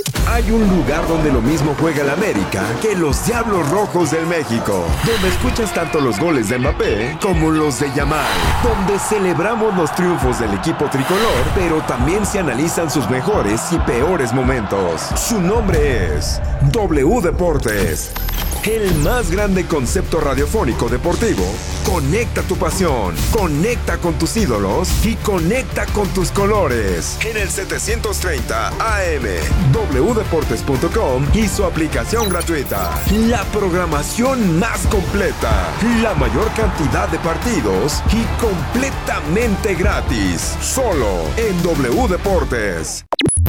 Hay un lugar donde lo mismo juega el América que los Diablos Rojos del México, donde escuchas tanto los goles de Mbappé como los de Yamal, donde celebramos los triunfos del equipo tricolor, pero también se analizan sus mejores y peores momentos. Su nombre es W Deportes. El más grande concepto radiofónico deportivo. Conecta tu pasión, conecta con tus ídolos y conecta con tus colores. En el 730 AM, wdeportes.com y su aplicación gratuita. La programación más completa, la mayor cantidad de partidos y completamente gratis. Solo en W Deportes.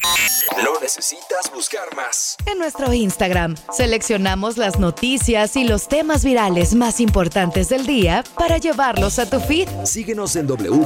No necesitas buscar más. En nuestro Instagram seleccionamos las noticias y los temas virales más importantes del día para llevarlos a tu feed. Síguenos en W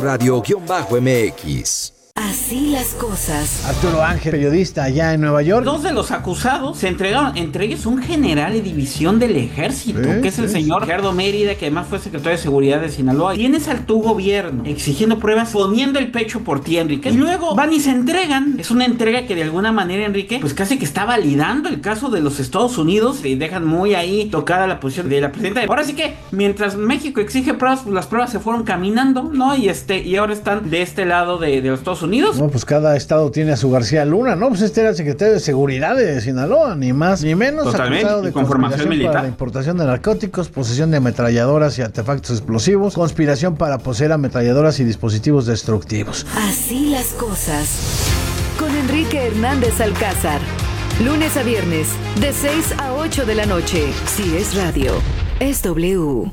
Radio-MX. Así las cosas. Arturo Ángel, periodista allá en Nueva York. Dos de los acusados se entregaron, entre ellos un general de división del ejército, que es el señor Gerardo Mérida, que además fue secretario de Seguridad de Sinaloa. Tienes al tu gobierno exigiendo pruebas, poniendo el pecho por ti, Enrique. Y luego van y se entregan. Es una entrega que de alguna manera, Enrique, pues casi que está validando el caso de los Estados Unidos y dejan muy ahí tocada la posición de la presidenta. Ahora sí que, mientras México exige pruebas, pues las pruebas se fueron caminando, ¿no? Y ahora están de este lado de los Estados Unidos. No, pues cada estado tiene a su García Luna, ¿no? Pues este era el secretario de Seguridad de Sinaloa, ni más ni menos. Totalmente, acusado de conformación militar para la importación de narcóticos, posesión de ametralladoras y artefactos explosivos, conspiración para poseer ametralladoras y dispositivos destructivos. Así las cosas. Con Enrique Hernández Alcázar. Lunes a viernes, de 6 a 8 de la noche. Si es radio, es W.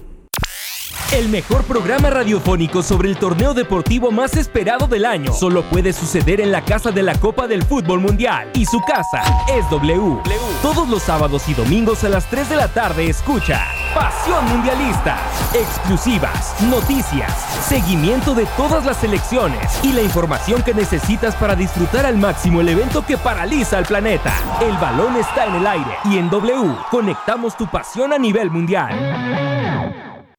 El mejor programa radiofónico sobre el torneo deportivo más esperado del año solo puede suceder en la casa de la Copa del Fútbol Mundial. Y su casa es W. Todos los sábados y domingos a las 3 de la tarde escucha Pasión Mundialista. Exclusivas, noticias, seguimiento de todas las selecciones y la información que necesitas para disfrutar al máximo el evento que paraliza al planeta. El balón está en el aire y en W conectamos tu pasión a nivel mundial.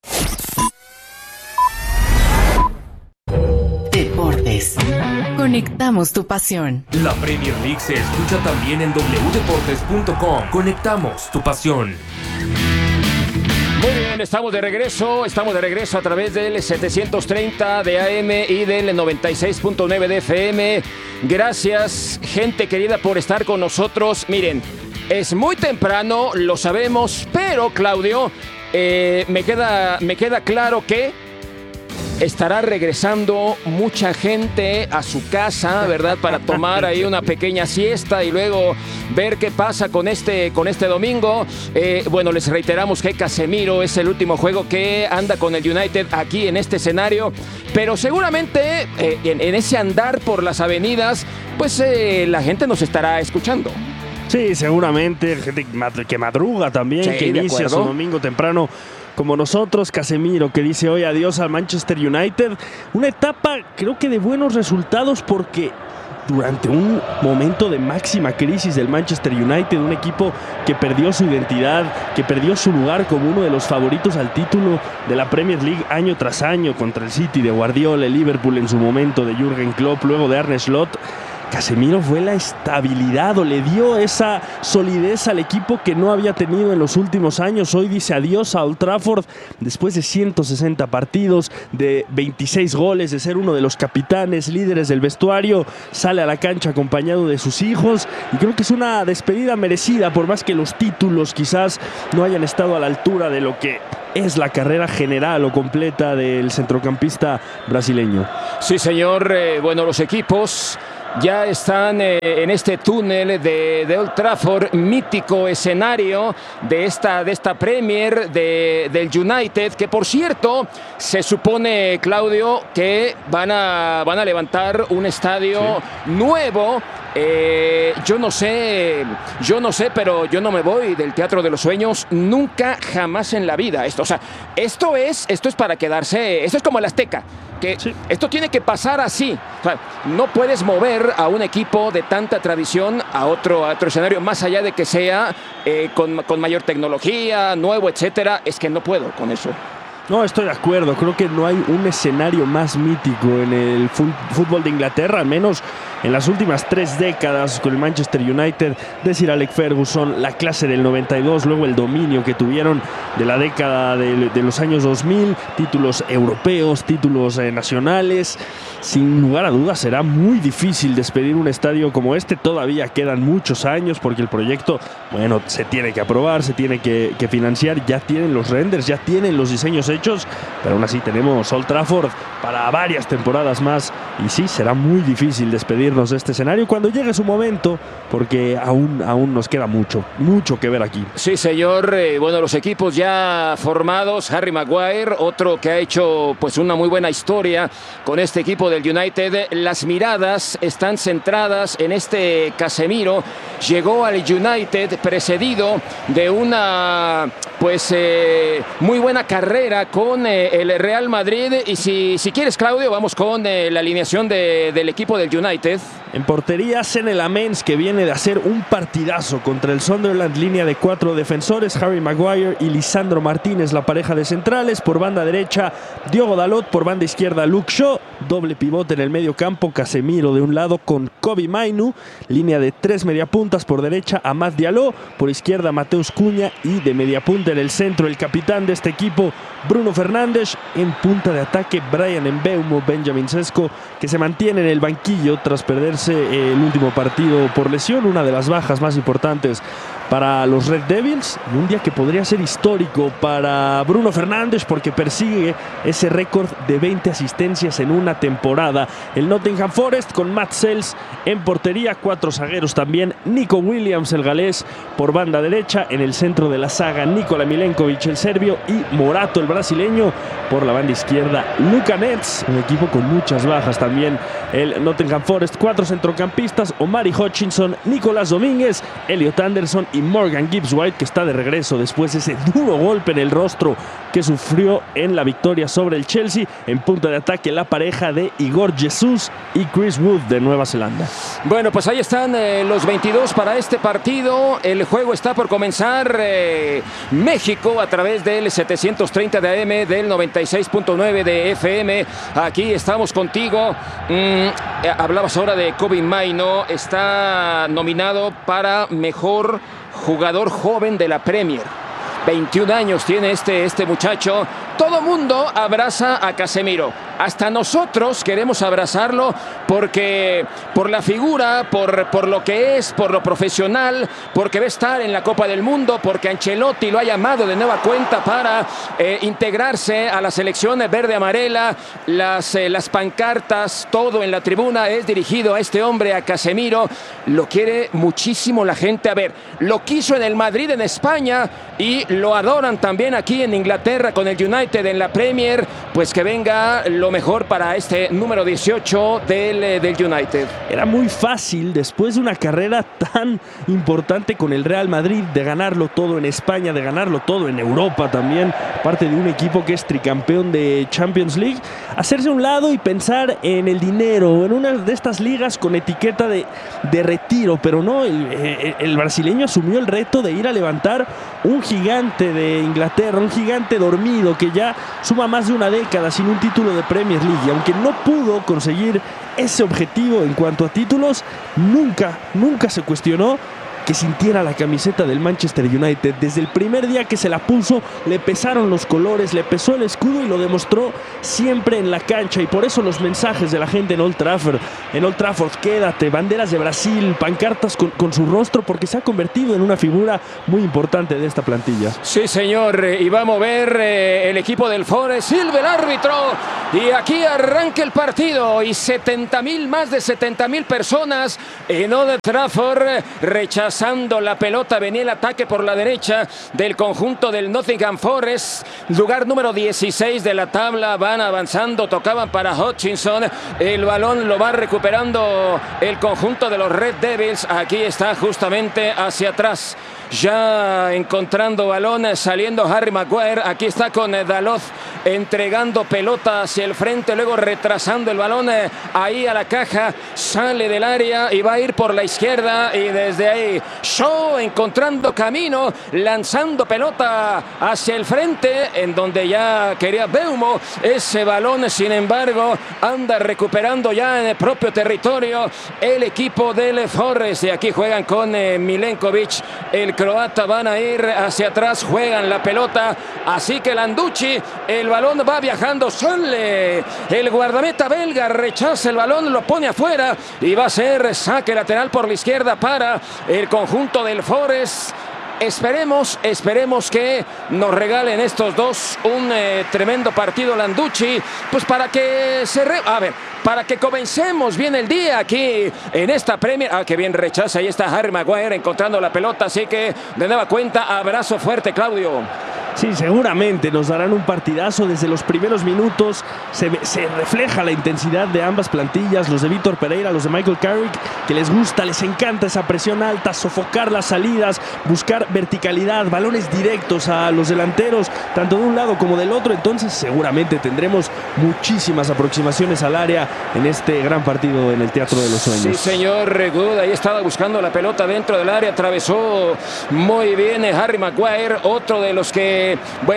Deportes. Conectamos tu pasión. La Premier League se escucha también en wdeportes.com. Conectamos tu pasión. Muy bien, estamos de regreso a través del 730 de AM y del 96.9 de FM. Gracias, gente querida, por estar con nosotros. Miren, es muy temprano, lo sabemos, pero Claudio, me queda claro que estará regresando mucha gente a su casa, ¿verdad? Para tomar ahí una pequeña siesta y luego ver qué pasa con este domingo. Bueno, les reiteramos que Casemiro es el último juego que anda con el United aquí en este escenario, pero seguramente en ese andar por las avenidas, pues la gente nos estará escuchando. Sí, seguramente, gente que madruga también, sí, que inicia su domingo temprano como nosotros. Casemiro, que dice hoy adiós al Manchester United. Una etapa, creo que de buenos resultados, porque durante un momento de máxima crisis del Manchester United, un equipo que perdió su identidad, que perdió su lugar como uno de los favoritos al título de la Premier League año tras año, contra el City de Guardiola, el Liverpool en su momento de Jürgen Klopp, luego de Arne Slot. Casemiro fue la estabilidad, o le dio esa solidez al equipo que no había tenido en los últimos años. Hoy dice adiós a Old Trafford después de 160 partidos, de 26 goles, de ser uno de los capitanes, líderes del vestuario. Sale a la cancha acompañado de sus hijos y creo que es una despedida merecida, por más que los títulos quizás no hayan estado a la altura de lo que es la carrera general o completa del centrocampista brasileño. Sí, señor. Bueno, los equipos ya están en este túnel de Old Trafford, mítico escenario de esta Premier del United, que por cierto se supone, Claudio, que van a levantar un estadio nuevo. Yo no sé, pero yo no me voy del Teatro de los Sueños nunca, jamás en la vida. Esto es para quedarse. Esto es como el Azteca, que esto tiene que pasar así. O sea, no puedes mover a un equipo de tanta tradición a otro escenario, más allá de que sea con mayor tecnología, nuevo, etcétera. Es que no puedo con eso. No, estoy de acuerdo. Creo que no hay un escenario más mítico en el fútbol de Inglaterra, al menos en las últimas 3 décadas con el Manchester United de Sir Alex Ferguson, la clase del 92, luego el dominio que tuvieron de la década de los años 2000, títulos europeos, títulos nacionales. Sin lugar a dudas será muy difícil despedir un estadio como este. Todavía quedan muchos años porque el proyecto, bueno, se tiene que aprobar, se tiene que financiar. Ya tienen los renders, ya tienen los diseños hechos, pero aún así tenemos Old Trafford para varias temporadas más. Y sí, será muy difícil despedirnos de este escenario cuando llegue su momento, porque aún nos queda mucho que ver aquí. Sí, señor. Bueno, los equipos ya formados. Harry Maguire, otro que ha hecho pues una muy buena historia con este equipo del United. Las miradas están centradas en este Casemiro. Llegó al United precedido de una muy buena carrera con el Real Madrid. Y si quieres, Claudio, vamos con la alineación del equipo del United. En portería, Senne Lamens, que viene de hacer un partidazo contra el Sunderland, línea de 4 defensores, Harry Maguire y Lisandro Martínez, la pareja de centrales. Por banda derecha, Diogo Dalot, por banda izquierda, Luke Shaw, doble pivote en el medio campo, Casemiro de un lado con Kobbie Mainoo, línea de 3 mediapuntas, por derecha Amad Diallo, por izquierda Mateus Cunha y de mediapunta en el centro el capitán de este equipo, Bruno Fernández. En punta de ataque, Bryan Mbeumo, Benjamin Sesko, que se mantiene en el banquillo tras perderse el último partido por lesión, una de las bajas más importantes para los Red Devils, y un día que podría ser histórico para Bruno Fernández porque persigue ese récord de 20 asistencias en una temporada. El Nottingham Forest con Matt Sells en portería, 4 zagueros también, Nico Williams, el galés, por banda derecha, en el centro de la saga Nikola Milenkovic, el serbio, y Morato, el brasileño, por la banda izquierda Luka Netz, un equipo con muchas bajas también. El Nottingham Forest, 4 centrocampistas, Omari Hutchinson, Nicolás Domínguez, Elliot Anderson y Morgan Gibbs-White, que está de regreso después de ese duro golpe en el rostro que sufrió en la victoria sobre el Chelsea. En punta de ataque, la pareja de Igor Jesus y Chris Wood de Nueva Zelanda. Bueno, pues ahí están los 22 para este partido. El juego está por comenzar. México a través del 730 de AM, del 96.9 de FM. Aquí estamos contigo. Hablabas ahora de Kobbie Mainoo. Está nominado para mejor jugador joven de la Premier. 21 años tiene este muchacho. Todo mundo abraza a Casemiro. Hasta nosotros queremos abrazarlo porque por la figura, por lo que es, por lo profesional, porque va a estar en la Copa del Mundo, porque Ancelotti lo ha llamado de nueva cuenta para integrarse a la selección verde-amarela. Las pancartas, todo en la tribuna es dirigido a este hombre, a Casemiro. Lo quiere muchísimo la gente. A ver, lo quiso en el Madrid, en España, y lo adoran también aquí en Inglaterra con el United en la Premier. Pues que venga lo mejor para este número 18 del United. Era muy fácil, después de una carrera tan importante con el Real Madrid, de ganarlo todo en España, de ganarlo todo en Europa también, parte de un equipo que es tricampeón de Champions League, hacerse a un lado y pensar en el dinero, en una de estas ligas con etiqueta de retiro. Pero no, el brasileño asumió el reto de ir a levantar un gigante de Inglaterra, un gigante dormido que ya suma más de una década sin un título de Premier League, y aunque no pudo conseguir ese objetivo en cuanto a títulos, nunca se cuestionó que sintiera la camiseta del Manchester United. Desde el primer día que se la puso, le pesaron los colores, le pesó el escudo, y lo demostró siempre en la cancha. Y por eso los mensajes de la gente en Old Trafford, quédate, banderas de Brasil, pancartas con su rostro, porque se ha convertido en una figura muy importante de esta plantilla. Sí, señor, y va a mover el equipo del Forest, silba el árbitro, y aquí arranca el partido, y más de 70,000 personas en Old Trafford rechazando la pelota. Venía el ataque por la derecha del conjunto del Nottingham Forest, lugar número 16 de la tabla. Van avanzando, tocaban para Hutchinson, el balón lo va recuperando el conjunto de los Red Devils. Aquí está justamente hacia atrás, ya encontrando balón, saliendo Harry Maguire. Aquí está con Dalot entregando pelota hacia el frente, luego retrasando el balón ahí a la caja, sale del área y va a ir por la izquierda, y desde ahí Shaw encontrando camino, lanzando pelota hacia el frente, en donde ya quería Mbeumo. Ese balón, sin embargo, anda recuperando ya en el propio territorio el equipo del Forest. Y aquí juegan con Milenkovic, el croata. Van a ir hacia atrás, juegan la pelota. Así que Landucci, el balón va viajando. Sole, el guardameta belga, rechaza el balón, lo pone afuera y va a ser saque lateral por la izquierda para el conjunto del Forest. Esperemos que nos regalen estos dos un tremendo partido, Landucci, pues para que para que comencemos bien el día aquí en esta Premier. Que bien rechaza, ahí está Harry Maguire encontrando la pelota, así que de nueva cuenta, abrazo fuerte, Claudio. Sí, seguramente nos darán un partidazo desde los primeros minutos. Se refleja la intensidad de ambas plantillas, los de Vítor Pereira, los de Michael Carrick, que les gusta, les encanta esa presión alta, sofocar las salidas, buscar verticalidad, balones directos a los delanteros, tanto de un lado como del otro. Entonces seguramente tendremos muchísimas aproximaciones al área en este gran partido en el Teatro de los Sueños. Sí, señor Good, ahí estaba buscando la pelota dentro del área, atravesó muy bien Harry Maguire, otro de los que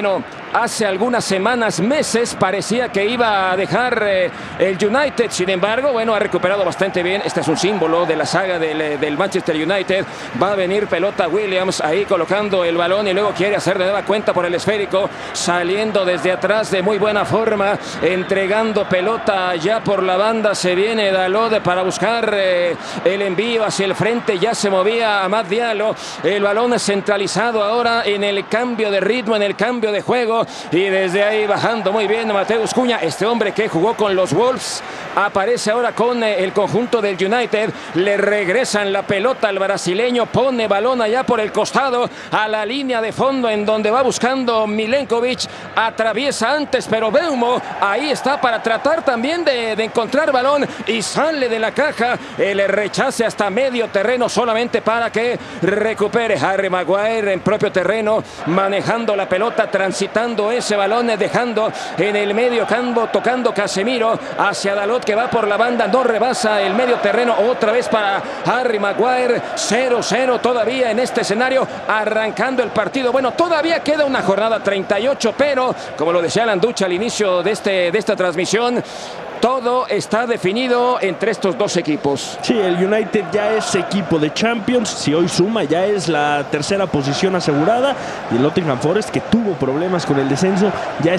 hace algunas semanas, meses, parecía que iba a dejar el United. Sin embargo, ha recuperado bastante bien. Este es un símbolo de la saga del Manchester United. Va a venir pelota Williams, ahí colocando el balón y luego quiere hacer de nueva cuenta por el esférico, saliendo desde atrás de muy buena forma, entregando pelota ya por la banda. Se viene Dalot para buscar el envío hacia el frente. Ya se movía Amad Diallo. El balón es centralizado ahora en el cambio de ritmo, en el cambio de juego, y desde ahí bajando muy bien Mateus Cunha, este hombre que jugó con los Wolves, aparece ahora con el conjunto del United. Le regresan la pelota al brasileño, pone balón allá por el costado a la línea de fondo, en donde va buscando Milenkovic, atraviesa antes, pero Mbeumo ahí está para tratar también de encontrar balón y sale de la caja. El rechace hasta medio terreno solamente para que recupere Harry Maguire en propio terreno, manejando la pelota, transitando ese balón, dejando en el medio campo, tocando Casemiro hacia Dalot, que va por la banda, no rebasa el medio terreno, otra vez para Harry Maguire. 0-0 todavía en este escenario, arrancando el partido. Todavía queda una jornada 38, pero como lo decía Landucci al inicio de esta transmisión, todo está definido entre estos dos equipos. Sí, el United ya es equipo de Champions. Si hoy suma, ya es la tercera posición asegurada. Y el Nottingham Forest, que tuvo problemas con el descenso,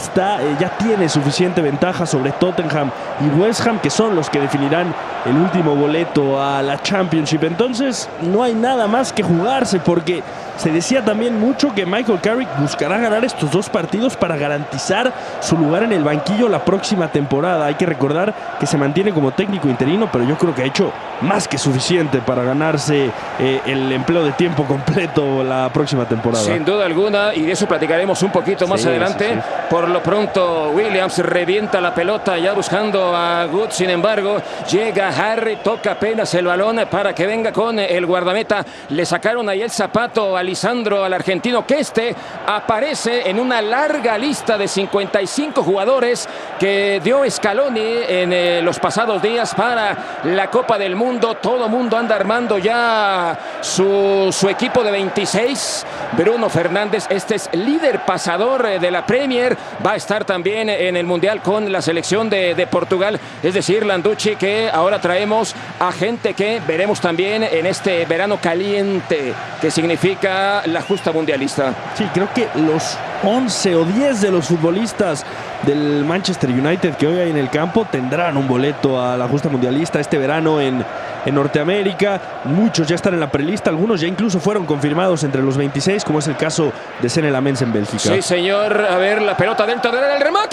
ya tiene suficiente ventaja sobre Tottenham y West Ham, que son los que definirán el último boleto a la Championship. Entonces no hay nada más que jugarse, porque se decía también mucho que Michael Carrick buscará ganar estos dos partidos para garantizar su lugar en el banquillo la próxima temporada. Hay que recordar que se mantiene como técnico interino, pero yo creo que ha hecho más que suficiente para ganarse el empleo de tiempo completo la próxima temporada. Sin duda alguna, y de eso platicaremos un poquito más adelante. Sí. Por lo pronto, Williams revienta la pelota ya buscando a Good. Sin embargo, llega Harry, toca apenas el balón para que venga con el guardameta. Le sacaron ahí el zapato a Lisandro, al argentino, que aparece en una larga lista de 55 jugadores que dio Scaloni en los pasados días para la Copa del Mundo. Todo mundo anda armando ya su equipo de 26. Bruno Fernández, este es líder pasador de la Premier, va a estar también en el Mundial con la selección de Portugal. Es decir, Landucci, que ahora traemos a gente que veremos también en este verano caliente, que significa la justa mundialista. Sí, creo que los 11 o 10 de los futbolistas del Manchester United que hoy hay en el campo tendrán un boleto a la justa mundialista este verano en Norteamérica. Muchos ya están en la prelista, algunos ya incluso fueron confirmados entre los 26, como es el caso de Senne Lammens en Bélgica. Sí, señor. A ver, la pelota dentro del área, el remate,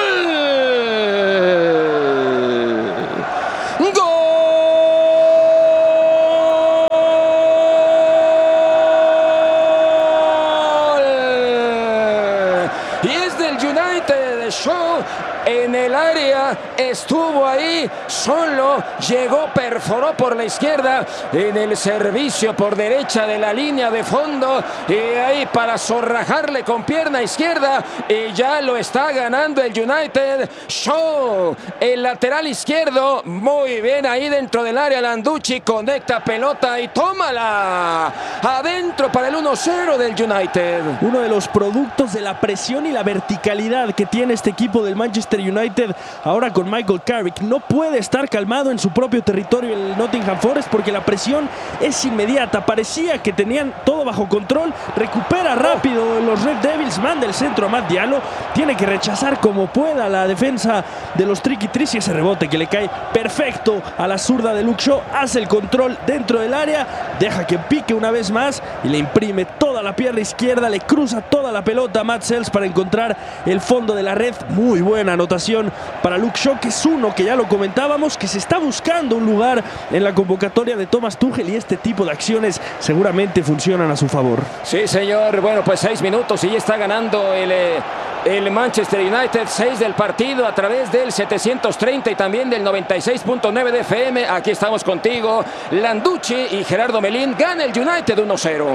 ¡gol! En el área, estuvo ahí solo, llegó, perforó por la izquierda en el servicio por derecha de la línea de fondo y ahí para zorrajarle con pierna izquierda y ya lo está ganando el United. Shaw, el lateral izquierdo, muy bien ahí dentro del área. Landucci conecta pelota y tómala adentro para el 1-0 del United. Uno de los productos de la presión y la verticalidad que tiene este equipo del Manchester United ahora con Michael Carrick. No puede estar calmado en su propio territorio el Nottingham Forest porque la presión es inmediata. Parecía que tenían todo bajo control. Recupera rápido los Red Devils, manda el centro a Matt Diallo. Tiene que rechazar como pueda la defensa de los Triqui-Tris y ese rebote que le cae perfecto a la zurda de Luke Shaw. Hace el control dentro del área, deja que pique una vez más y le imprime toda la pierna izquierda, le cruza toda la pelota a Matt Sells para encontrar el fondo de la red. Muy buena anotación para Luke Shaw, que es uno que ya lo comentábamos, que se está buscando un lugar en la convocatoria de Thomas Tuchel y este tipo de acciones seguramente funcionan a su favor. Sí, señor. Bueno, pues 6 minutos y ya está ganando el Manchester United. 6 del partido a través del 730 y también del 96.9 de FM. Aquí estamos contigo. Landucci y Gerardo Melín. Gana el United 1-0.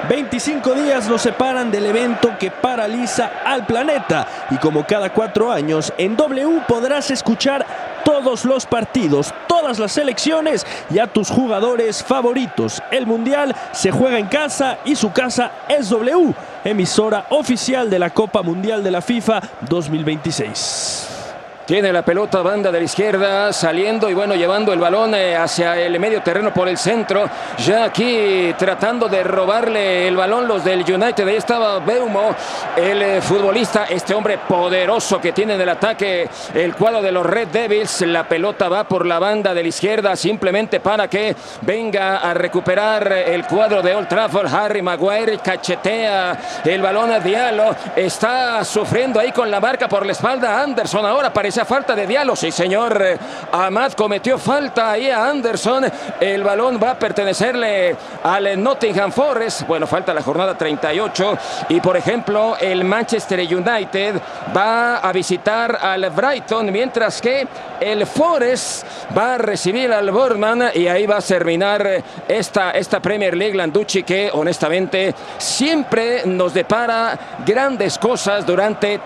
25 días nos separan del evento que paraliza al planeta. Y como cada 4 años, en W podrás escuchar todos los partidos, todas las selecciones y a tus jugadores favoritos. El Mundial se juega en casa y su casa es W, emisora oficial de la Copa Mundial de la FIFA 2026. Tiene la pelota, banda de la izquierda, saliendo y bueno, llevando el balón hacia el medio terreno por el centro. Ya aquí tratando de robarle el balón los del United. Ahí estaba Beumo, el futbolista, este hombre poderoso que tiene en el ataque el cuadro de los Red Devils. La pelota va por la banda de la izquierda simplemente para que venga a recuperar el cuadro de Old Trafford. Harry Maguire cachetea el balón a Diallo. Está sufriendo ahí con la marca por la espalda Anderson. Ahora parece falta de Diallo, sí señor. Ahmad cometió falta ahí a Anderson. El balón va a pertenecerle al Nottingham Forest. Bueno, falta la jornada 38 y por ejemplo el Manchester United va a visitar al Brighton, mientras que el Forest va a recibir al Bournemouth y ahí va a terminar esta Premier League. Landucci, que honestamente siempre nos depara grandes cosas durante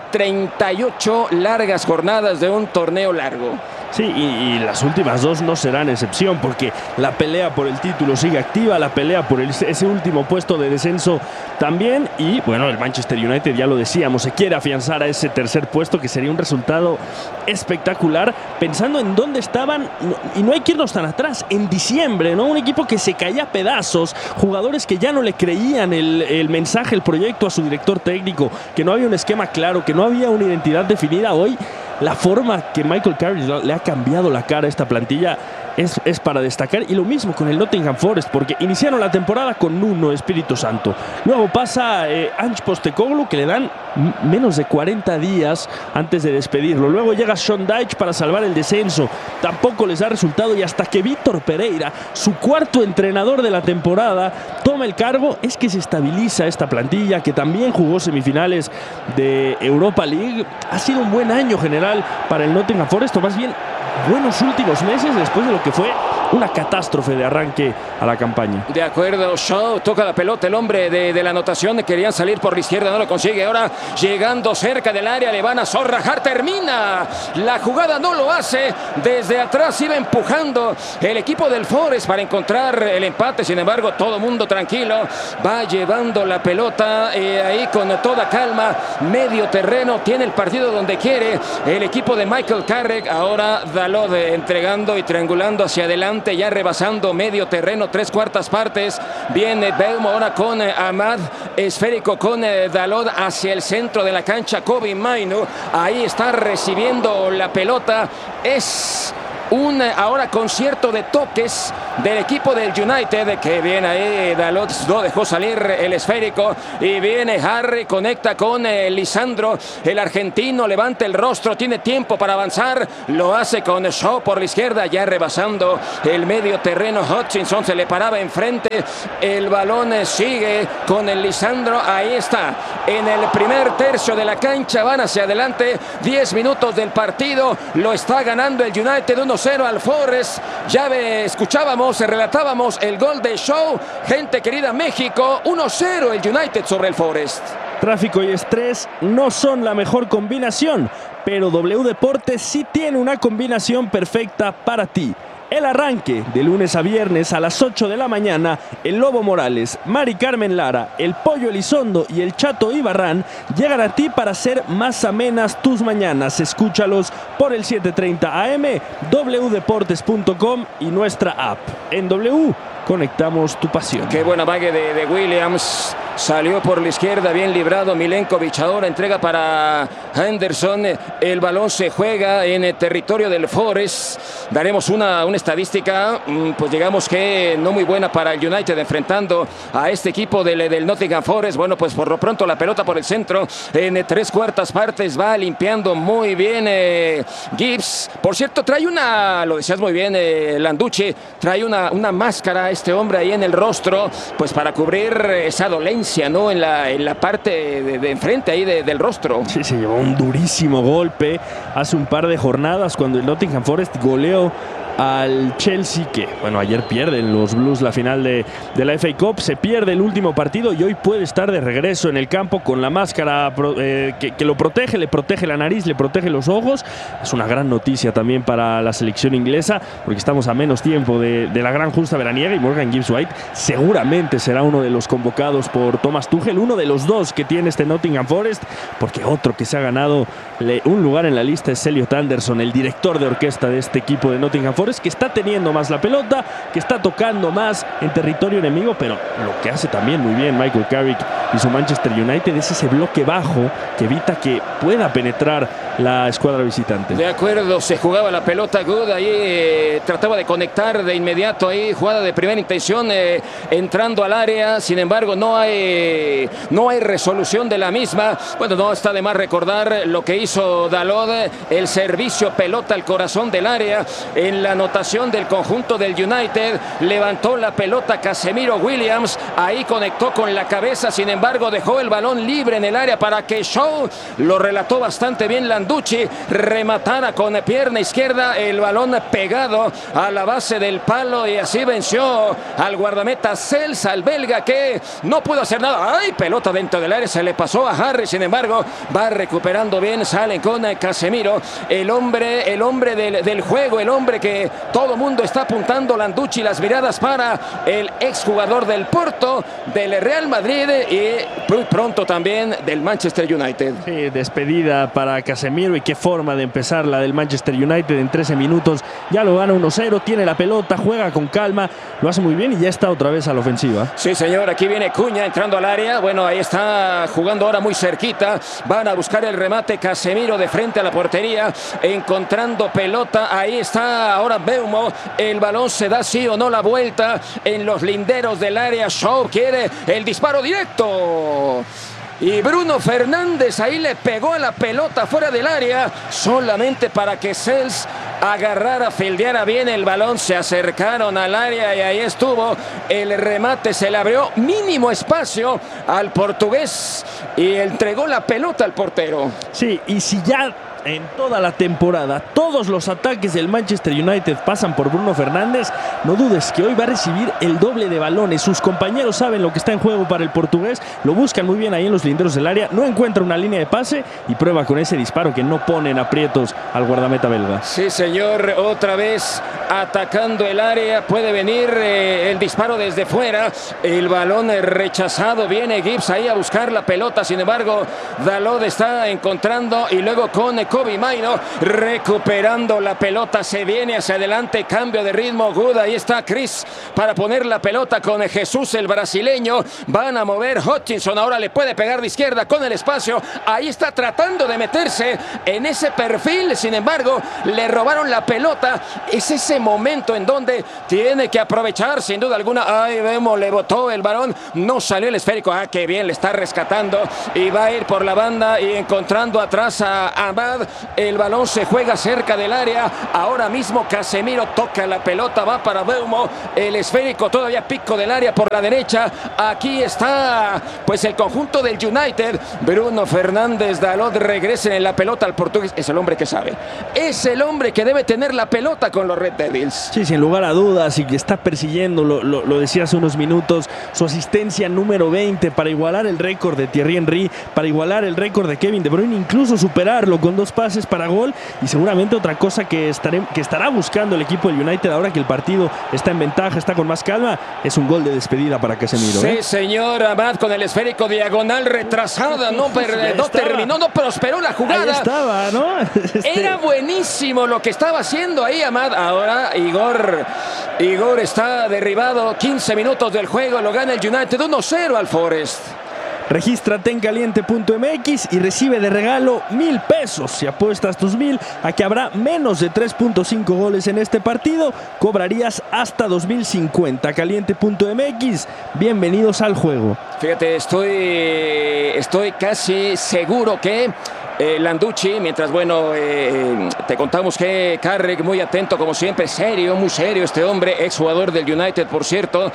38 largas jornadas de un torneo largo. Sí, y las últimas 2 no serán excepción, porque la pelea por el título sigue activa, la pelea por ese último puesto de descenso también, y bueno, el Manchester United, ya lo decíamos, se quiere afianzar a ese tercer puesto, que sería un resultado espectacular, pensando en dónde estaban, y no hay que irnos tan atrás, en diciembre, ¿no? Un equipo que se caía a pedazos, jugadores que ya no le creían el mensaje, el proyecto a su director técnico, que no había un esquema claro, que no había una identidad definida. Hoy la forma que Michael Carrick le ha cambiado la cara a esta plantilla es para destacar, y lo mismo con el Nottingham Forest, porque iniciaron la temporada con Nuno Espíritu Santo, luego pasa Ange Postecoglou, que le dan menos de 40 días antes de despedirlo, luego llega Sean Dyche para salvar el descenso, tampoco les da resultado, y hasta que Víctor Pereira, su cuarto entrenador de la temporada, toma el cargo, es que se estabiliza esta plantilla, que también jugó semifinales de Europa League. Ha sido un buen año general para el Nottingham Forest, o más bien buenos últimos meses después de lo que fue una catástrofe de arranque a la campaña. De acuerdo, Shaw toca la pelota, el hombre de la anotación, querían salir por la izquierda, no lo consigue. Ahora llegando cerca del área, le van a zorrajar, termina la jugada, no lo hace, desde atrás iba empujando el equipo del Forest para encontrar el empate. Sin embargo, todo mundo tranquilo, va llevando la pelota ahí con toda calma, medio terreno, tiene el partido donde quiere el equipo de Michael Carrick. Ahora Dalot entregando y triangulando hacia adelante, ya rebasando medio terreno, 3/4 partes. Viene Beumo ahora con Ahmad, esférico con Dalot hacia el centro de la cancha. Kobbie Mainoo ahí está recibiendo la pelota. Es un ahora concierto de toques del equipo del United, que viene ahí Dalot, no dejó salir el esférico, y viene Harry, conecta con Lisandro, el argentino, levanta el rostro, tiene tiempo para avanzar, lo hace con Shaw por la izquierda, ya rebasando el medio terreno. Hutchinson se le paraba enfrente, el balón sigue con el Lisandro, ahí está, en el primer tercio de la cancha, van hacia adelante, 10 minutos del partido, lo está ganando el United 1-0 1-0 al Forest. Ya escuchábamos, relatábamos el gol de Shaw. Gente querida, México, 1-0 el United sobre el Forest. Tráfico y estrés no son la mejor combinación, pero W Deportes sí tiene una combinación perfecta para ti. El arranque de lunes a viernes a las 8 de la mañana, el Lobo Morales, Mari Carmen Lara, el Pollo Elizondo y el Chato Ibarrán llegan a ti para hacer más amenas tus mañanas. Escúchalos por el 7:30 AM, wdeportes.com y nuestra app. En W conectamos tu pasión. Qué buena vague de Williams. Salió por la izquierda, bien librado Milenkovic. Ahora entrega para Henderson. El balón se juega en el territorio del Forest. Daremos una estadística, pues digamos que no muy buena para el United enfrentando a este equipo del Nottingham Forest. Bueno, pues por lo pronto la pelota por el centro en 3/4 partes va limpiando muy bien Gibbs. Por cierto, trae lo decías muy bien, Landucci, trae una máscara este hombre ahí en el rostro, pues para cubrir esa dolencia, ¿no? En la parte de enfrente ahí del rostro. Sí, se llevó un durísimo golpe hace un par de jornadas cuando el Nottingham Forest goleó al Chelsea, que bueno, ayer pierden los Blues la final de la FA Cup. Se pierde el último partido y hoy puede estar de regreso en el campo con la máscara que lo protege, le protege la nariz, le protege los ojos. Es una gran noticia también para la selección inglesa, porque estamos a menos tiempo de la gran justa veraniega y Morgan Gibbs-White seguramente será uno de los convocados por Thomas Tuchel, uno de los dos que tiene este Nottingham Forest, porque otro que se ha ganado un lugar en la lista es Elliot Anderson, el director de orquesta de este equipo de Nottingham Forest, que está teniendo más la pelota, que está tocando más en territorio enemigo, pero lo que hace también muy bien Michael Carrick y su Manchester United es ese bloque bajo que evita que pueda penetrar la escuadra visitante. De acuerdo, se jugaba la pelota Good, ahí trataba de conectar de inmediato, ahí jugada de primera intención, entrando al área, sin embargo no hay resolución de la misma. Bueno, no está de más recordar lo que hizo Dalot, el servicio pelota al corazón del área en la anotación del conjunto del United. Levantó la pelota Casemiro Williams, ahí conectó con la cabeza, sin embargo dejó el balón libre en el área para que Shaw, lo relató bastante bien Landucci, rematara con pierna izquierda, el balón pegado a la base del palo y así venció al guardameta Sels, al belga, que no pudo hacer nada. ¡Ay! Pelota dentro del área, se le pasó a Harry, sin embargo va recuperando bien, salen con Casemiro, el hombre del juego, el hombre que todo mundo está apuntando, Landucci, las miradas para el exjugador del Porto, del Real Madrid y muy pronto también del Manchester United. Sí, despedida para Casemiro, y qué forma de empezar la del Manchester United. En 13 minutos ya lo gana 1-0, tiene la pelota, juega con calma, lo hace muy bien y ya está otra vez a la ofensiva. Sí, señor, aquí viene Cuña entrando al área, bueno, ahí está jugando ahora muy cerquita, van a buscar el remate Casemiro de frente a la portería, encontrando pelota, ahí está ahora Beumo, el balón se da sí o no la vuelta en los linderos del área. Shaw quiere el disparo directo y Bruno Fernández ahí le pegó a la pelota fuera del área solamente para que Sels agarrara, fildeara bien el balón. Se acercaron al área y ahí estuvo el remate, se le abrió mínimo espacio al portugués y entregó la pelota al portero. Sí, y si ya en toda la temporada todos los ataques del Manchester United pasan por Bruno Fernández, no dudes que hoy va a recibir el doble de balones. Sus compañeros saben lo que está en juego para el portugués, lo buscan muy bien ahí en los linderos del área, no encuentra una línea de pase y prueba con ese disparo que no pone en aprietos al guardameta belga. Sí, señor, otra vez atacando el área, puede venir el disparo desde fuera, el balón rechazado, viene Gibbs ahí a buscar la pelota, sin embargo Dalot está encontrando y luego con Kobbie Mainoo recuperando la pelota, se viene hacia adelante, cambio de ritmo Good, ahí está Chris para poner la pelota con Jesús el brasileño, van a mover Hutchinson, ahora le puede pegar de izquierda con el espacio, ahí está tratando de meterse en ese perfil, sin embargo le robaron la pelota, es ese momento en donde tiene que aprovechar sin duda alguna. Ahí vemos, le botó el balón, no salió el esférico, qué bien, le está rescatando y va a ir por la banda y encontrando atrás a Ahmad, Ahmad. El balón se juega cerca del área. Ahora mismo Casemiro toca la pelota, va para Beumo. El esférico todavía pico del área por la derecha. Aquí está pues el conjunto del United. Bruno Fernández Dalot regresa en la pelota al portugués. Es el hombre que sabe. Es el hombre que debe tener la pelota con los Red Devils. Sí, sin lugar a dudas, y que está persiguiendo, lo decía hace unos minutos, su asistencia número 20 para igualar el récord de Thierry Henry, para igualar el récord de Kevin De Bruyne, incluso superarlo con 2 pases para gol. Y seguramente otra cosa que estará buscando el equipo del United ahora que el partido está en ventaja, está con más calma, es un gol de despedida para Casemiro. Sí, señor. Ahmad con el esférico diagonal retrasada, no terminó, no prosperó la jugada. Ahí estaba, ¿no? Era buenísimo lo que estaba haciendo ahí Ahmad. Ahora Igor está derribado. 15 minutos del juego, lo gana el United 1-0 al Forest. Regístrate en caliente.mx y recibe de regalo 1,000 pesos. Si apuestas tus 1,000 a que habrá menos de 3.5 goles en este partido, cobrarías hasta 2,050. Caliente.mx, bienvenidos al juego. Fíjate, estoy casi seguro que Landucci, mientras te contamos que Carrick, muy atento como siempre, muy serio este hombre, exjugador del United por cierto,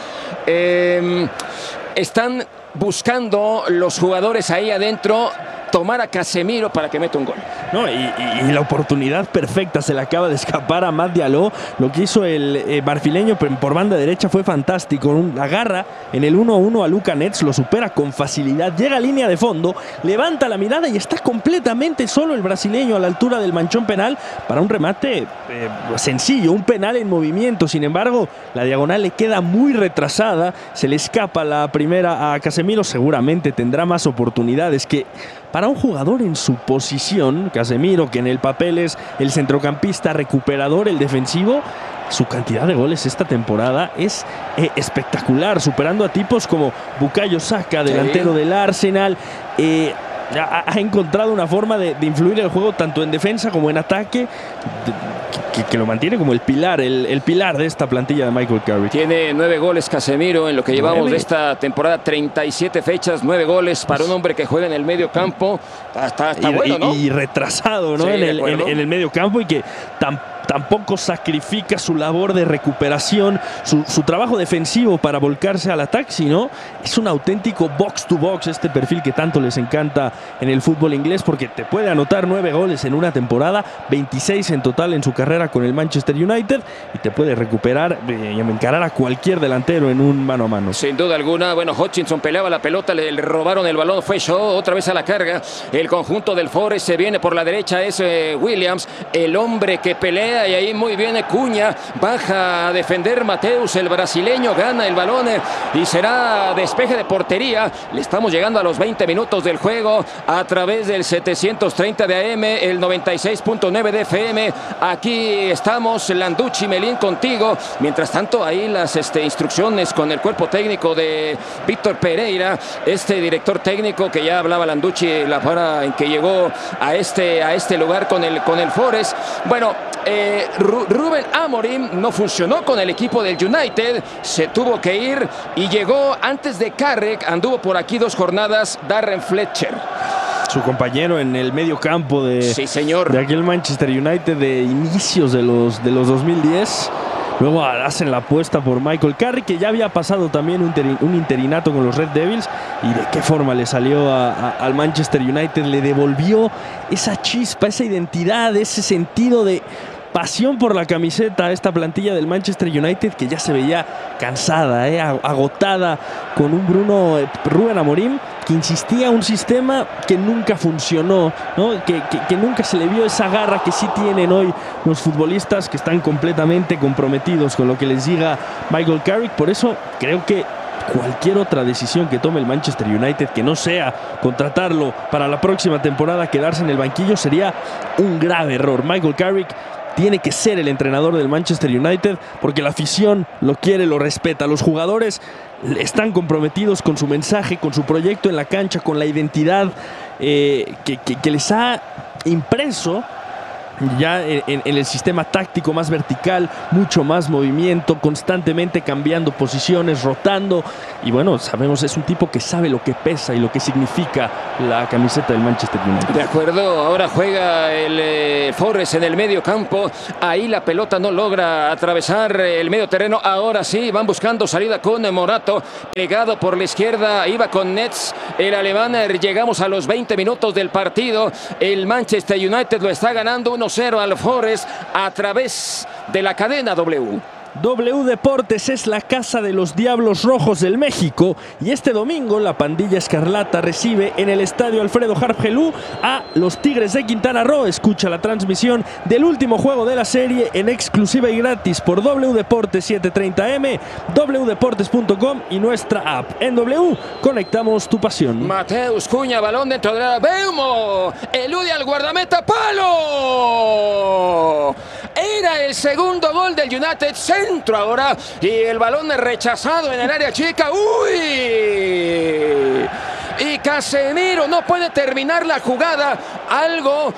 están buscando los jugadores ahí adentro tomar a Casemiro para que meta un gol. No, y la oportunidad perfecta se le acaba de escapar a Amad Diallo. Lo que hizo el marfileño por banda derecha fue fantástico. Agarra en el 1-1 a Luka Netz, lo supera con facilidad, llega a línea de fondo, levanta la mirada y está completamente solo el brasileño a la altura del manchón penal para un remate sencillo, un penal en movimiento. Sin embargo, la diagonal le queda muy retrasada, se le escapa la primera a Casemiro. Seguramente tendrá más oportunidades. Que para un jugador en su posición, Casemiro, que en el papel es el centrocampista recuperador, el defensivo, su cantidad de goles esta temporada es espectacular, superando a tipos como Bukayo Saka, delantero del Arsenal. Ha encontrado una forma de influir el juego tanto en defensa como en ataque, que lo mantiene como el pilar de esta plantilla de Michael Carrick. Tiene 9 goles Casemiro en lo que llevamos de esta temporada, 37 fechas, 9 goles para un hombre que juega en el medio campo. Está bueno, ¿no? Y retrasado, ¿no? Sí, en el medio campo, y que tampoco sacrifica su labor de recuperación, su trabajo defensivo para volcarse al ataque, sino es un auténtico box to box, este perfil que tanto les encanta en el fútbol inglés, porque te puede anotar 9 goles en una temporada, 26 en total en su carrera con el Manchester United, y te puede recuperar y encarar a cualquier delantero en un mano a mano. Sin duda alguna. Bueno, Hutchinson peleaba la pelota, le robaron el balón, fue Shaw otra vez a la carga. El conjunto del Forest se viene por la derecha, es Williams, el hombre que pelea. Y ahí muy bien Cunha, baja a defender Mateus, el brasileño, gana el balón y será despeje de portería. Le estamos llegando a los 20 minutos del juego a través del 730 de AM, el 96.9 de FM. Aquí estamos, Landucci, Melín, contigo. Mientras tanto, ahí las instrucciones con el cuerpo técnico de Víctor Pereira, este director técnico que ya hablaba Landucci la hora en que llegó a este lugar con el Forest. Bueno, Ruben Amorim no funcionó con el equipo del United, se tuvo que ir y llegó antes de Carrick, anduvo por aquí 2 jornadas, Darren Fletcher. Su compañero en el medio campo de aquel Manchester United de inicios de los 2010. Luego hacen la apuesta por Michael Carrick, que ya había pasado también un interinato con los Red Devils, y de qué forma le salió al Manchester United, le devolvió esa chispa, esa identidad, ese sentido de pasión por la camiseta a esta plantilla del Manchester United, que ya se veía cansada, agotada, con un Ruben Amorim que insistía un sistema que nunca funcionó, ¿no? Que nunca se le vio esa garra que sí tienen hoy los futbolistas, que están completamente comprometidos con lo que les diga Michael Carrick. Por eso creo que cualquier otra decisión que tome el Manchester United, que no sea contratarlo para la próxima temporada, quedarse en el banquillo, sería un grave error. Michael Carrick tiene que ser el entrenador del Manchester United, porque la afición lo quiere, lo respeta. Los jugadores están comprometidos con su mensaje, con su proyecto en la cancha, con la identidad que les ha impreso ya en el sistema táctico más vertical, mucho más movimiento, constantemente cambiando posiciones, rotando. Y bueno, sabemos, es un tipo que sabe lo que pesa y lo que significa la camiseta del Manchester United. De acuerdo, ahora juega el Forest en el medio campo. Ahí la pelota no logra atravesar el medio terreno. Ahora sí, van buscando salida con Morato. Pegado por la izquierda, iba con Nets, el alemán. Llegamos a los 20 minutos del partido. El Manchester United lo está ganando 1-0 al Forest a través de la cadena W. W Deportes es la casa de los Diablos Rojos del México y este domingo la pandilla escarlata recibe en el estadio Alfredo Harp Helú a los Tigres de Quintana Roo. Escucha la transmisión del último juego de la serie en exclusiva y gratis por W Deportes 730M, wdeportes.com y nuestra app. En W conectamos tu pasión. Mateus Cunha, balón dentro de la Beumo, elude al guardameta, ¡palo! Era el segundo gol del United, centro ahora, y el balón rechazado en el área chica. ¡Uy! Y Casemiro no puede terminar la jugada. Algo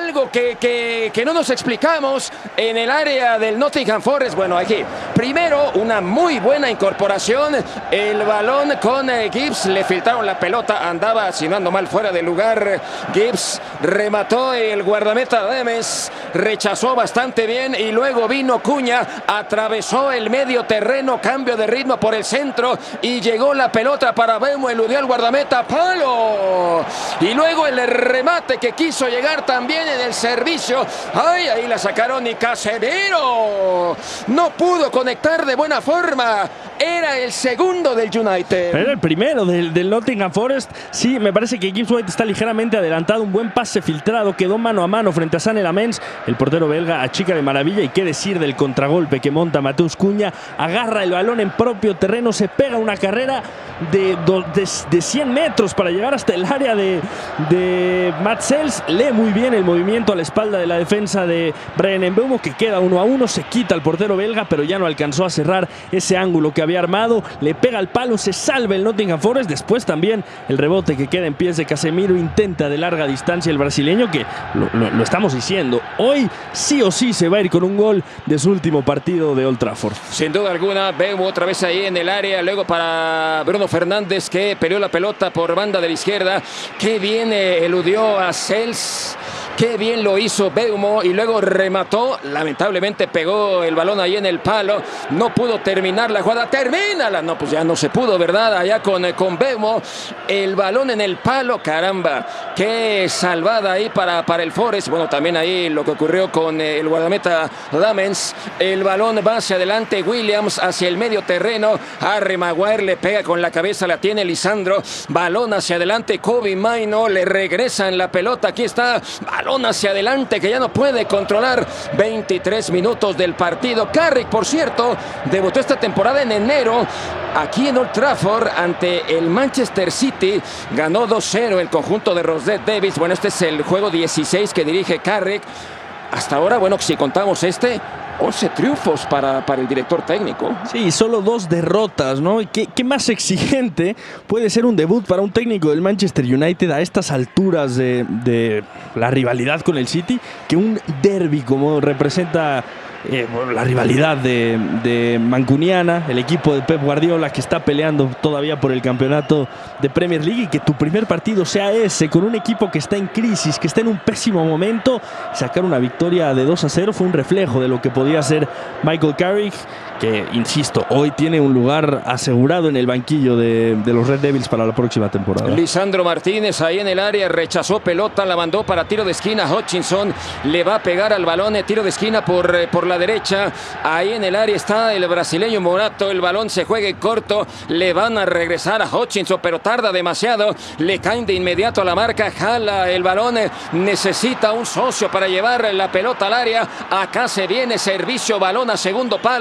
que no nos explicamos en el área del Nottingham Forest. Bueno, aquí primero una muy buena incorporación. El balón con Gibbs, le filtraron la pelota, andaba sinando mal fuera de lugar. Gibbs remató, el guardameta Demes rechazó bastante bien y luego vino Cunha, atravesó el medio terreno, cambio de ritmo por el centro y llegó la pelota para Beumo, eludió al guardameta, palo, y luego el remate que quiso llegar también en el servicio. Ay, ahí la sacaron y Casemiro no pudo conectar de buena forma. Era el segundo del United. Era el primero del Nottingham Forest. Sí, me parece que Gibbs White está ligeramente adelantado. Un buen pase filtrado, quedó mano a mano frente a Sané Lamens. El portero belga achica de maravilla. Y qué decir del contragolpe que monta Mateus Cunha. Agarra el balón en propio terreno, se pega una carrera de 100 metros para llegar hasta el área de Mats Sels. Lee muy bien el movimiento a la espalda de la defensa de Bryan Mbeumo, que queda 1-1. Se quita al portero belga, pero ya no alcanzó a cerrar ese ángulo que había armado. Le pega al palo, se salva el Nottingham Forest. Después también el rebote que queda en pies de Casemiro. Intenta de larga distancia el brasileño, que lo estamos diciendo, hoy sí o sí se va a ir con un gol de su último partido de Old Trafford. Sin duda alguna, Mbeumo otra vez ahí en el área, luego para Bruno Fernández, que peleó la pelota por banda de la izquierda. Qué bien eludió a Sels. Qué bien lo hizo Mbeumo y luego remató. Lamentablemente pegó el balón ahí en el palo. No pudo terminar la jugada. ¡Termínala! No, pues ya no se pudo, ¿verdad? Allá con Mbeumo. El balón en el palo. ¡Caramba! Qué salvada ahí para el Forest. Bueno, también ahí lo que ocurrió con el guardameta Lamens. El balón va hacia adelante. Williams hacia el medio terreno. Harry Maguire le pega con la cabeza. La tiene Lisandro. Balón hacia adelante. Kobe Maino le regresa en la pelota. Aquí está. Balón hacia adelante que ya no puede controlar. 23 minutos del partido. Carrick, por cierto, debutó esta temporada en enero aquí en Old Trafford ante el Manchester City. Ganó 2-0 el conjunto de Rosette Davis. Bueno, este es el juego 16 que dirige Carrick. Hasta ahora, bueno, si contamos 11 triunfos para el director técnico. Sí, solo 2 derrotas, ¿no? ¿Qué más exigente puede ser un debut para un técnico del Manchester United a estas alturas de la rivalidad con el City que un derbi como representa la rivalidad de Mancuniana, el equipo de Pep Guardiola que está peleando todavía por el campeonato de Premier League, y que tu primer partido sea ese con un equipo que está en crisis, que está en un pésimo momento? Sacar una victoria de 2-0 fue un reflejo de lo que podía hacer Michael Carrick, que, insisto, hoy tiene un lugar asegurado en el banquillo de los Red Devils para la próxima temporada. Lisandro Martínez ahí en el área, rechazó pelota, la mandó para tiro de esquina. Hutchinson le va a pegar al balón, tiro de esquina por la derecha. Ahí en el área está el brasileño Morato, el balón se juega corto, le van a regresar a Hutchinson, pero tarda demasiado, le caen de inmediato a la marca, jala el balón, necesita un socio para llevar la pelota al área. Acá se viene servicio, balón a segundo palo.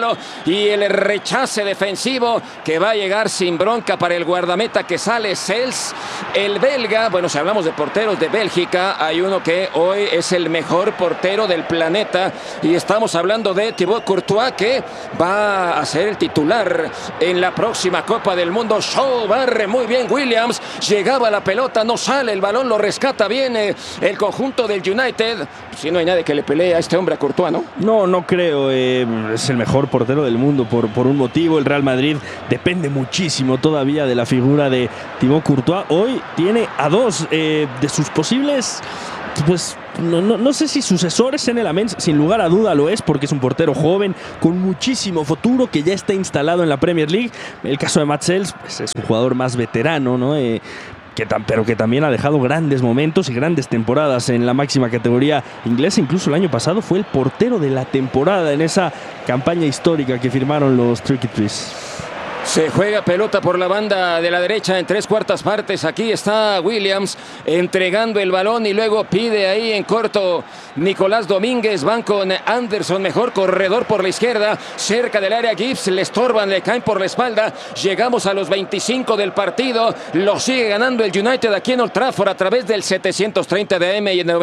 y el rechace defensivo que va a llegar sin bronca para el guardameta que sale Sels, el belga. Bueno, si hablamos de porteros de Bélgica, hay uno que hoy es el mejor portero del planeta y estamos hablando de Thibaut Courtois, que va a ser el titular en la próxima Copa del Mundo. Shaw barre muy bien Williams, llegaba la pelota, no sale, el balón lo rescata bien el conjunto del United. Si no hay nadie que le pelee a este hombre, a Courtois, ¿no? No creo, es el mejor portero del mundo por un motivo. El Real Madrid depende muchísimo todavía de la figura de Thibaut Courtois. Hoy tiene a dos de sus posibles, pues no sé si sucesores en el Lamens, sin lugar a duda lo es, porque es un portero joven con muchísimo futuro que ya está instalado en la Premier League. El caso de Mats Sels, pues es un jugador más veterano, ¿no? Pero que también ha dejado grandes momentos y grandes temporadas en la máxima categoría inglesa. Incluso el año pasado fue el portero de la temporada en esa campaña histórica que firmaron los Tricky Trees. Se juega pelota por la banda de la derecha en 3/4 partes. Aquí está Williams entregando el balón y luego pide ahí en corto Nicolás Domínguez. Van con Anderson, mejor corredor por la izquierda, cerca del área. Gibbs le estorban, le caen por la espalda. Llegamos a los 25 del partido. Lo sigue ganando el United aquí en Old Trafford a través del 730 de AM y el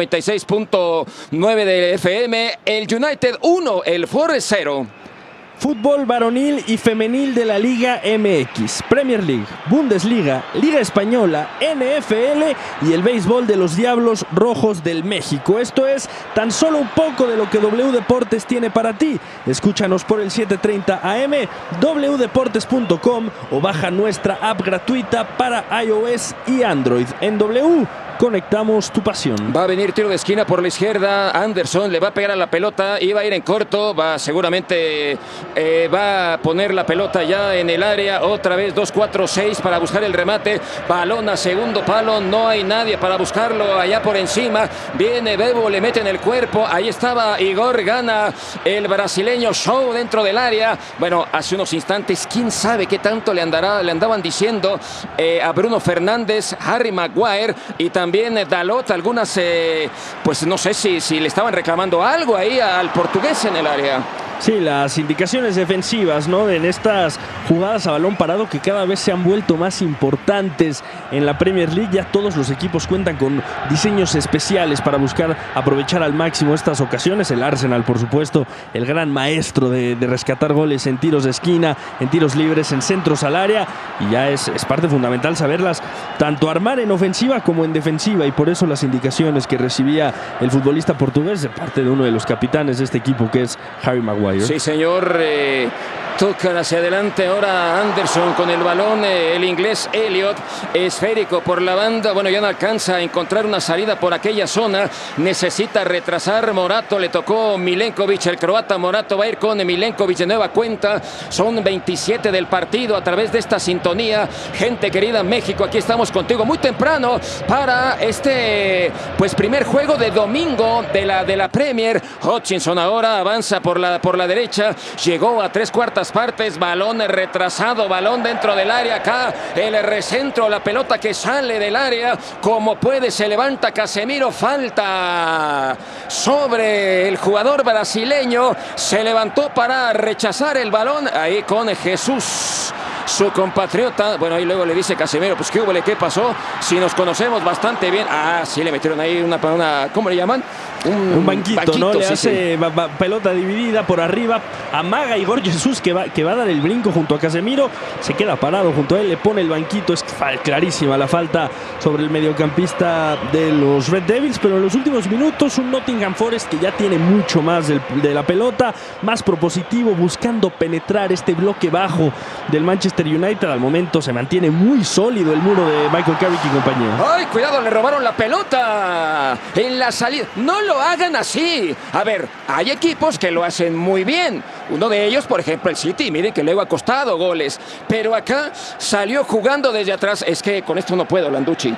96.9 de FM. El United 1, el Forest 0. Fútbol varonil y femenil de la Liga MX, Premier League, Bundesliga, Liga Española, NFL y el béisbol de los Diablos Rojos del México. Esto es tan solo un poco de lo que W Deportes tiene para ti. Escúchanos por el 730 AM, wdeportes.com o baja nuestra app gratuita para iOS y Android. En W conectamos tu pasión. Va a venir tiro de esquina por la izquierda. Anderson le va a pegar a la pelota. Iba a ir en corto. Seguramente va a poner la pelota ya en el área. Otra vez 2-4-6 para buscar el remate. Balón a segundo palo. No hay nadie para buscarlo allá por encima. Viene Bebo, le mete en el cuerpo. Ahí estaba Igor, gana el brasileño. Shaw dentro del área. Bueno, hace unos instantes, quién sabe qué tanto le andaban diciendo a Bruno Fernández, Harry Maguire y también Dalot. Algunas, pues no sé si le estaban reclamando algo ahí al portugués en el área. Sí, las indicaciones defensivas, ¿no?, en estas jugadas a balón parado que cada vez se han vuelto más importantes en la Premier League. Ya todos los equipos cuentan con diseños especiales para buscar aprovechar al máximo estas ocasiones. El Arsenal, por supuesto, el gran maestro de rescatar goles en tiros de esquina, en tiros libres, en centros al área. Y ya es parte fundamental saberlas tanto armar en ofensiva como en defensiva. Y por eso las indicaciones que recibía el futbolista portugués de parte de uno de los capitanes de este equipo, que es Harry Maguire. Sí, señor. Tocan hacia adelante ahora Anderson con el balón, el inglés Elliot, esférico por la banda. Bueno, ya no alcanza a encontrar una salida por aquella zona. Necesita retrasar Morato, le tocó Milenkovic, el croata. Morato va a ir con Milenkovic de nueva cuenta. Son 27 del partido a través de esta sintonía. Gente querida, México, aquí estamos contigo muy temprano para este primer juego de domingo de la Premier. Hutchinson ahora avanza por la derecha, llegó a 3/4 partes, balón retrasado, balón dentro del área. Acá el recentro, la pelota que sale del área como puede, se levanta Casemiro, falta sobre el jugador brasileño, se levantó para rechazar el balón ahí con Jesús, su compatriota. Bueno, ahí luego le dice Casemiro, pues qué pasó, si nos conocemos bastante bien. Sí, le metieron ahí una ¿cómo le llaman? Un banquito, ¿no? Le hace pelota dividida por arriba, amaga a Igor Jesús que va a dar el brinco junto a Casemiro, se queda parado junto a él, le pone el banquito. Es clarísima la falta sobre el mediocampista de los Red Devils, pero en los últimos minutos un Nottingham Forest que ya tiene mucho más de la pelota, más propositivo, buscando penetrar este bloque bajo del Manchester United. Al momento se mantiene muy sólido el muro de Michael Carrick y compañía. ¡Ay, cuidado! Le robaron la pelota en la salida. ¡No lo hagan así! A ver, hay equipos que lo hacen muy bien. Uno de ellos, por ejemplo, el City. Miren que luego ha costado goles. Pero acá salió jugando desde atrás. Es que con esto no puedo, Landucci.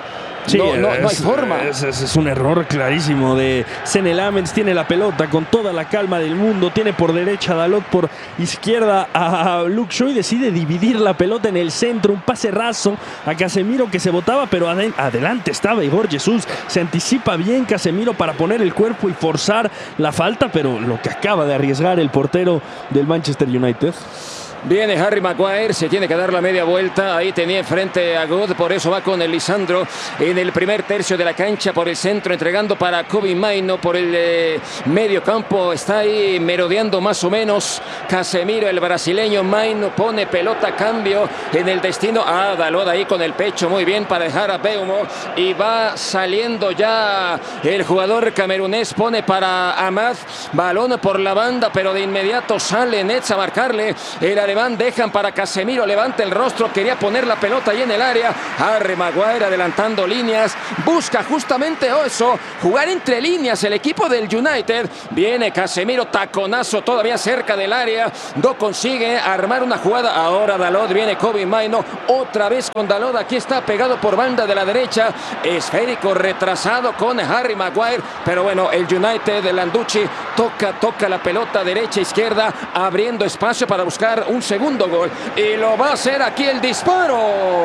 Sí, no hay forma. Es un error clarísimo de Senne Lammens. Tiene la pelota con toda la calma del mundo. Tiene por derecha a Dalot, por izquierda a Luke Shaw y decide dividir la pelota en el centro. Un pase raso a Casemiro que se botaba, pero adelante estaba Igor Jesús. Se anticipa bien Casemiro para poner el cuerpo y forzar la falta, pero lo que acaba de arriesgar el portero del Manchester United. Viene Harry Maguire, se tiene que dar la media vuelta. Ahí tenía enfrente a Good, por eso va con el Lisandro en el primer tercio de la cancha por el centro, entregando para Kobbie Mainoo por el medio campo. Está ahí merodeando más o menos Casemiro, el brasileño. Mainoo pone pelota, cambio en el destino. Dalot ahí con el pecho, muy bien para dejar a Mbeumo. Y va saliendo ya el jugador camerunés, pone para Amad. Balón por la banda, pero de inmediato sale Nets a marcarle. El alemán dejan para Casemiro, levanta el rostro, quería poner la pelota ahí en el área. Harry Maguire adelantando líneas, busca justamente eso, jugar entre líneas el equipo del United. Viene Casemiro, taconazo todavía cerca del área, no consigue armar una jugada. Ahora Dalot, viene Kobbie Mainoo, otra vez con Dalot, aquí está pegado por banda de la derecha, esférico retrasado con Harry Maguire, pero bueno, el United de Landucci toca la pelota derecha, izquierda, abriendo espacio para buscar un segundo gol, y lo va a hacer aquí el disparo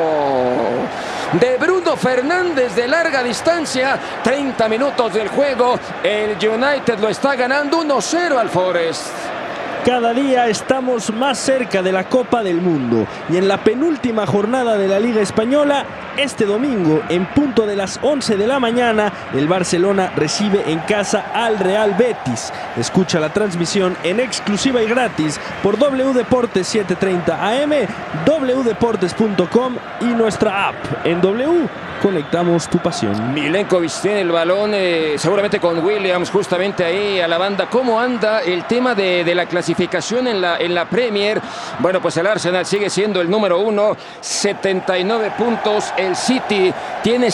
de Bruno Fernández de larga distancia. 30 minutos del juego, el United lo está ganando 1-0 al Forest. Cada día estamos más cerca de la Copa del Mundo y en la penúltima jornada de la Liga Española, este domingo en punto de las 11 de la mañana, el Barcelona recibe en casa al Real Betis. Escucha la transmisión en exclusiva y gratis por W Deportes 730 AM, wdeportes.com y nuestra app. En W conectamos tu pasión. Milenkovic tiene el balón, seguramente con Williams justamente ahí a la banda. ¿Cómo anda el tema de la clasificación en la Premier? Bueno, pues el Arsenal sigue siendo el número 1, 79 puntos. El City tiene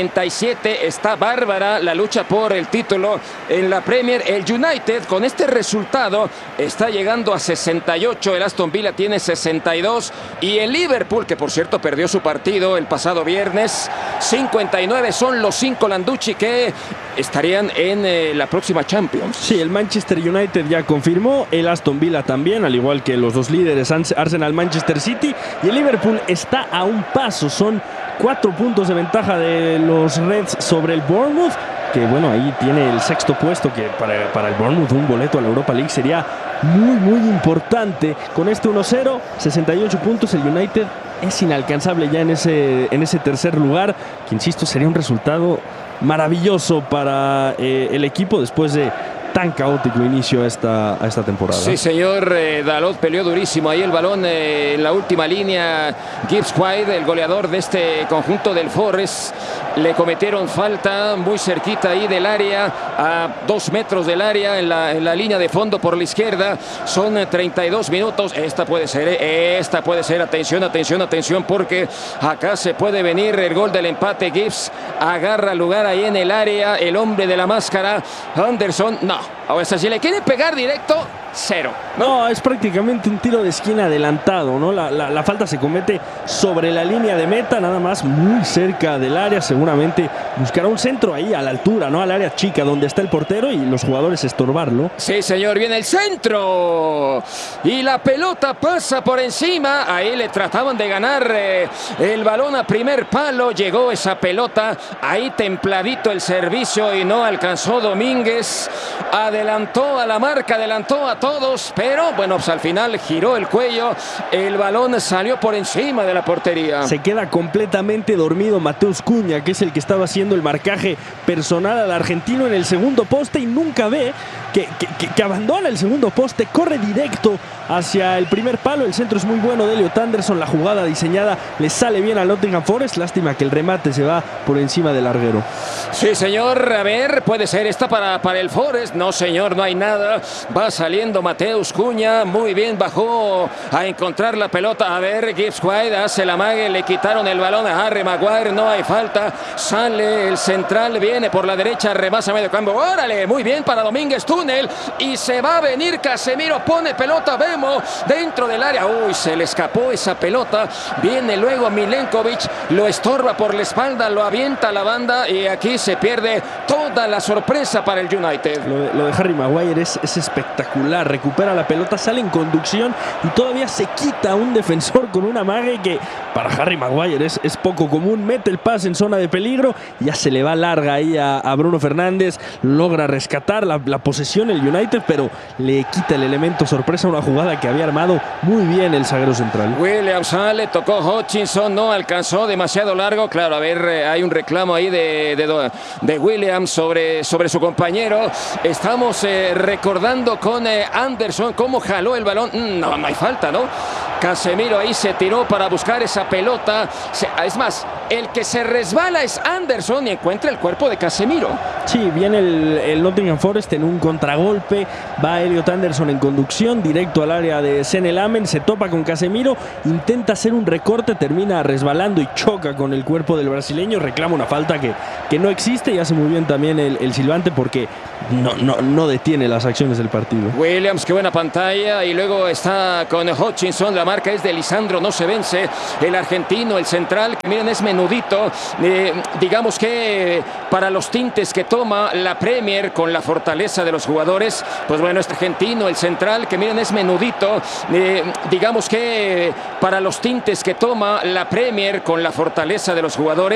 77, está bárbara la lucha por el título en la Premier. El United con este resultado está llegando a 68, el Aston Villa tiene 62 y el Liverpool, que por cierto perdió su partido el pasado viernes, 59. Son los 5 Landucci que estarían en la próxima Champions. Sí, el Manchester United ya confirmó, el Aston Villa también, al igual que los dos líderes Arsenal, Manchester City, y el Liverpool está a un paso. Son 4 puntos de ventaja de los Reds sobre el Bournemouth, que bueno, ahí tiene el sexto puesto, que para el Bournemouth un boleto a la Europa League sería muy importante. Con este 1-0, 68 puntos, el United es inalcanzable ya en ese tercer lugar, que insisto sería un resultado maravilloso para el equipo después de tan caótico inicio a esta temporada. Sí, señor. Dalot peleó durísimo ahí el balón en la última línea. Gibbs White, el goleador de este conjunto del Forest, le cometieron falta muy cerquita ahí del área, a 2 metros del área, en la línea de fondo por la izquierda. Son 32 minutos. Esta puede ser. Atención, porque acá se puede venir el gol del empate. Gibbs agarra lugar ahí en el área, el hombre de la máscara, Anderson. No, ahora si le quiere pegar directo, 0. No, es prácticamente un tiro de esquina adelantado, ¿no? La falta se comete sobre la línea de meta, nada más muy cerca del área. Seguramente buscará un centro ahí a la altura, ¿no? Al área chica donde está el portero y los jugadores estorbarlo. Sí, señor, viene el centro y la pelota pasa por encima. Ahí le trataban de ganar el balón a primer palo. Llegó esa pelota ahí templadito el servicio y no alcanzó Domínguez. Adelantó a la marca, adelantó a todos, pero bueno, pues al final giró el cuello, el balón salió por encima de la portería. Se queda completamente dormido Mateus Cunha, que es el que estaba haciendo el marcaje personal al argentino en el segundo poste, y nunca ve que abandona el segundo poste, corre directo hacia el primer palo. El centro es muy bueno de Elliot Anderson, la jugada diseñada le sale bien al Nottingham Forest, lástima que el remate se va por encima del larguero. Sí, señor, a ver, puede ser esta para el Forest. No, señor, no hay nada. Va saliendo buscando Mateus Cunha, muy bien, bajó a encontrar la pelota. A ver, Gibbs White hace la mague, le quitaron el balón a Harry Maguire, no hay falta. Sale el central, viene por la derecha, rebasa medio campo. ¡Órale! Muy bien para Domínguez, túnel, y se va a venir Casemiro, pone pelota Bemo dentro del área. Uy, se le escapó esa pelota. Viene luego Milenkovic, lo estorba por la espalda, lo avienta a la banda y aquí se pierde toda la sorpresa para el United. Lo de Harry Maguire es espectacular. Recupera la pelota, sale en conducción y todavía se quita a un defensor con una mague que para Harry Maguire es poco común. Mete el pase en zona de peligro, ya se le va larga ahí a Bruno Fernández. Logra rescatar la posesión el United, pero le quita el elemento sorpresa, una jugada que había armado muy bien el zaguero central. Williams sale, tocó Hutchinson, no alcanzó, demasiado largo. Claro, a ver, hay un reclamo ahí de Williams sobre su compañero. Estamos recordando con Anderson cómo jaló el balón. No hay falta, ¿no? Casemiro ahí se tiró para buscar esa pelota. Es más, el que se resbala es Anderson y encuentra el cuerpo de Casemiro. Sí, viene el Nottingham Forest en un contragolpe. Va Elliot Anderson en conducción directo al área de Senne Lammens. Se topa con Casemiro, intenta hacer un recorte, termina resbalando y choca con el cuerpo del brasileño. Reclama una falta que no existe y hace muy bien también el silbante porque no detiene las acciones del partido. Williams, qué buena pantalla, y luego está con Hutchinson. La marca es de Lisandro, no se vence. El argentino, el central, que miren, es menudito. Digamos que para los tintes que toma la Premier con la fortaleza de los jugadores, pues bueno, este argentino, el central, que miren, es menudito. Digamos que para los tintes que toma la Premier con la fortaleza de los jugadores,